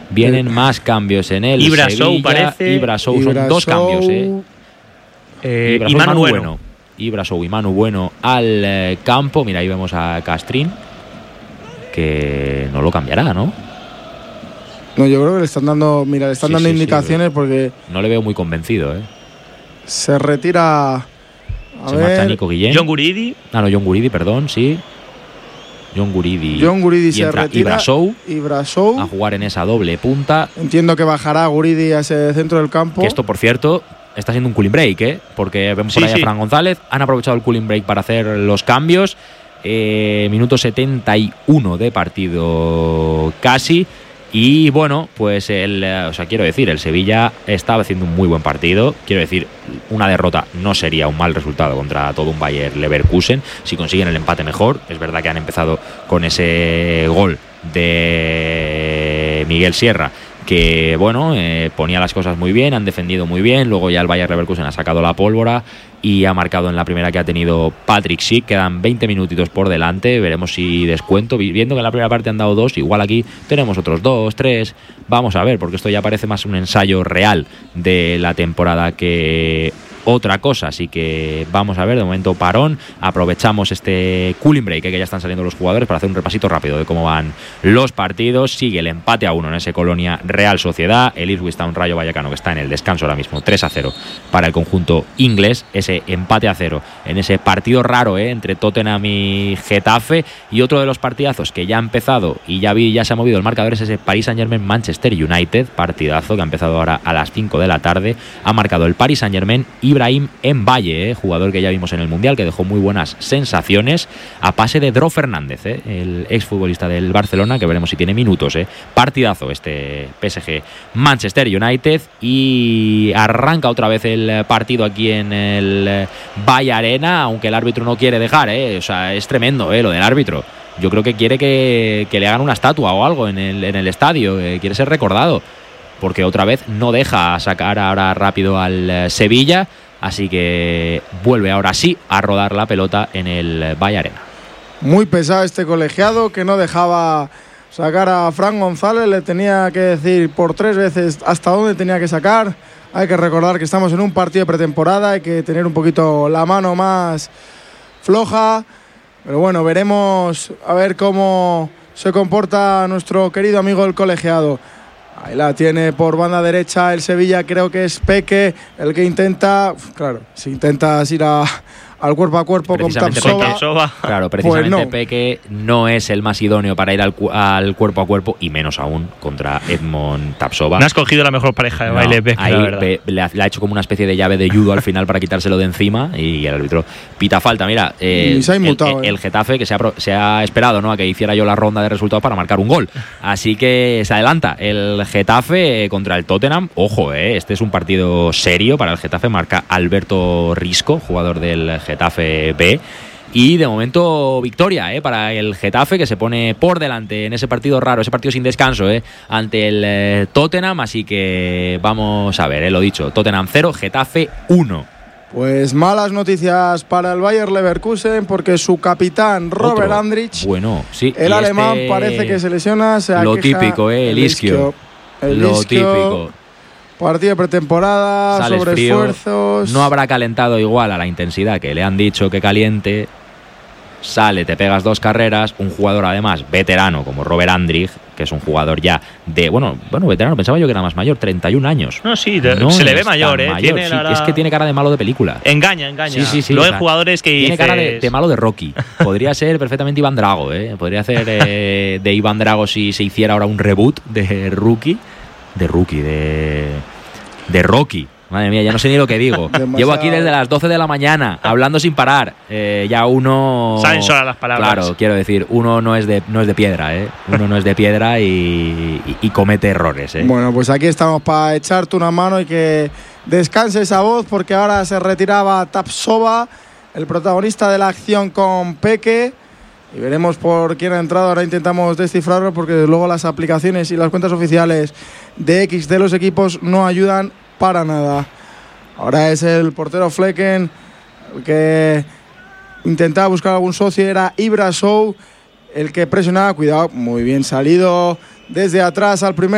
Vienen más cambios en el Ibrasou parece. Ibrasou son 2 cambios, Y Manu Bueno. Ibrasou y Manu Bueno al campo. Mira, ahí vemos a Castrín, que no lo cambiará, ¿no? No, yo creo que le están dando, indicaciones porque no le veo muy convencido, se retira. Marcha Nico Guillén. John Guridi. John Guridi, perdón, sí. John Guridi se retira. Ibrasou a jugar en esa doble punta. Entiendo que bajará Guridi a ese centro del campo. Que esto, por cierto, está siendo un cooling break, porque vemos por ahí a Fran González. Han aprovechado el cooling break para hacer los cambios. Minuto 71 de partido casi. Y bueno, pues quiero decir, el Sevilla estaba haciendo un muy buen partido. Quiero decir, una derrota no sería un mal resultado contra todo un Bayer Leverkusen. Si consiguen el empate, mejor. Es verdad que han empezado con ese gol de Miguel Sierra, que bueno, ponía las cosas muy bien, han defendido muy bien. Luego ya el Bayer Leverkusen ha sacado la pólvora y ha marcado en la primera que ha tenido Patrick Schick. Quedan 20 minutitos por delante, veremos si descuento. Viendo que en la primera parte han dado 2, igual aquí tenemos otros 2, 3. Vamos a ver, porque esto ya parece más un ensayo real de la temporada que otra cosa. Así que vamos a ver, de momento parón. Aprovechamos este cooling break, que ya están saliendo los jugadores, para hacer un repasito rápido de cómo van los partidos. Sigue el empate a 1 en ese Colonia Real Sociedad. El Ipswich Town Rayo Vallecano, que está en el descanso ahora mismo, 3-0 para el conjunto inglés. Ese empate a 0 en ese partido raro entre Tottenham y Getafe. Y otro de los partidazos que ya ha empezado y ya se ha movido el marcador es ese Paris Saint-Germain Manchester United, partidazo que ha empezado ahora a las 5 de la tarde. Ha marcado el Paris Saint-Germain Ibrahim Mbaye, jugador que ya vimos en el Mundial, que dejó muy buenas sensaciones, a pase de Dro Fernández, el exfutbolista del Barcelona, que veremos si tiene minutos. Partidazo este PSG Manchester United. Y arranca otra vez el partido aquí en el Valle Arena, aunque el árbitro no quiere dejar, o sea, es tremendo lo del árbitro. Yo creo que quiere que le hagan una estatua o algo en el estadio, quiere ser recordado, porque otra vez no deja sacar ahora rápido al Sevilla, así que vuelve ahora sí a rodar la pelota en el Valle Arena. Muy pesado este colegiado, que no dejaba sacar a Fran González, le tenía que decir por 3 veces hasta dónde tenía que sacar. Hay que recordar que estamos en un partido de pretemporada, hay que tener un poquito la mano más floja. Pero bueno, veremos a ver cómo se comporta nuestro querido amigo el colegiado. Ahí la tiene por banda derecha el Sevilla, creo que es Peque el que intenta, claro, si intentas ir al cuerpo a cuerpo con Tapsoba. Claro, precisamente pues no. Peque no es el más idóneo para ir al cuerpo a cuerpo, y menos aún contra Edmond Tapsoba. No has cogido la mejor pareja de baile, Peque, ahí la verdad. Le ha hecho como una especie de llave de judo al final para quitárselo de encima, y el árbitro pita falta. Mira, el Getafe, que se ha esperado, ¿no?, a que hiciera yo la ronda de resultados para marcar un gol. Así que se adelanta el Getafe contra el Tottenham. Ojo, este es un partido serio para el Getafe. Marca Alberto Risco, jugador del Getafe B. Y de momento victoria para el Getafe, que se pone por delante en ese partido raro, ese partido sin descanso ante el Tottenham. Así que vamos a ver, lo dicho, Tottenham 0, Getafe 1. Pues malas noticias para el Bayer Leverkusen, porque su capitán Robert Andrich, bueno, sí, el alemán, parece que se lesiona, lo típico, el isquio. Lo típico. Partido de pretemporada, sobreesfuerzos. No habrá calentado igual a la intensidad que le han dicho que caliente. Sale, te pegas 2 carreras. Un jugador además veterano como Robert Andrich, que es un jugador ya de... Bueno, veterano, pensaba yo que era más mayor, 31 años. No, sí, se le ve mayor, Tiene es que tiene cara de malo de película. Engaña. Sí. Luego hay jugadores que tiene dices... cara de malo de Rocky. Podría ser perfectamente Iván Drago, Podría ser de Iván Drago si se hiciera ahora un reboot de Rocky. De Rocky. Madre mía, ya no sé ni lo que digo. Llevo aquí desde las 12 de la mañana hablando sin parar. Ya uno... Saben solas las palabras. Claro, quiero decir, uno no es de piedra, Uno no es de piedra y comete errores, Bueno, pues aquí estamos para echarte una mano y que descanse esa voz, porque ahora se retiraba Tapsoba, el protagonista de la acción, con Peque. Y veremos por quién ha entrado. Ahora intentamos descifrarlo, porque luego las aplicaciones y las cuentas oficiales de X de los equipos no ayudan para nada. Ahora es el portero Flecken el que intentaba buscar algún socio. Era Ibrasou el que presionaba. Cuidado, muy bien salido desde atrás al primer